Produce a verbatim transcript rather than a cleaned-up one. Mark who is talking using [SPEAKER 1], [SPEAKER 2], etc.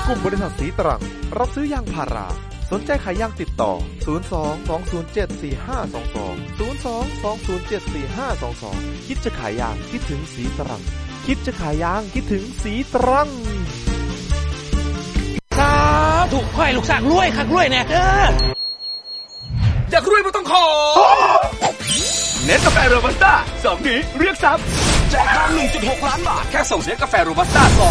[SPEAKER 1] กลุ่มบริษัทสีตรังรับซื้อยางพาราสนใจขายยางติดต่อศูนย์ สอง สอง ศูนย์ เจ็ด สี่ ห้า สอง สอง ศูนย์ สอง สอง ศูนย์ เจ็ด สี่ ห้า สอง สองคิดจะขายยางคิดถึงสีตรังคิดจะขายยางคิดถึงสีตรัง
[SPEAKER 2] ครับถูกค่อยลูกสร้างรวยคักรวยแน่เด้อ
[SPEAKER 3] อยากรวยไม่ต้องขอเนสกาแฟโรบัสต้าสองนี้เรียกทรัพย์แจกทอง หนึ่งจุดหก ล้านบาทแค่ส่งเนสกาแฟโรบัสต้า